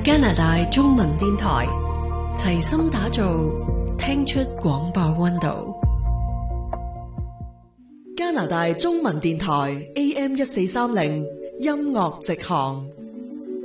加拿大中文電台齊心打造聽出廣播溫度。 加拿大中文電台 AM1430音樂直航。